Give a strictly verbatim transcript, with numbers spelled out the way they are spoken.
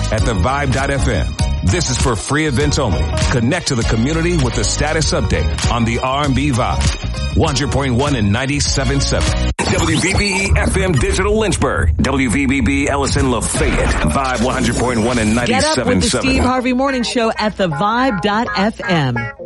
at the vibe dot f m. This is for free events only. Connect to the community with the status update on the R and B Vibe. one hundred point one and ninety-seven point seven. W V B E F M Digital Lynchburg. W V B B Ellison Lafayette. Vibe one hundred point one and ninety-seven point seven. Get up with the Steve Harvey Morning Show at the vibe dot f m.